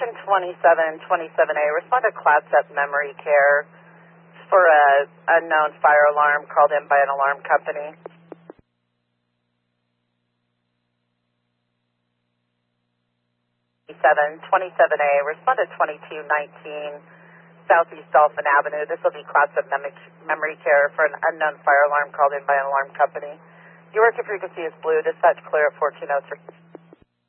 Station 2727A, respond to Class Up Memory Care for a unknown fire alarm called in by an alarm company. 2727A, respond to 2219 Southeast Dolphin Avenue. This will be Class Up Memory Care for an unknown fire alarm called in by an alarm company. Your working frequency is blue. Dispatch clear at 1403.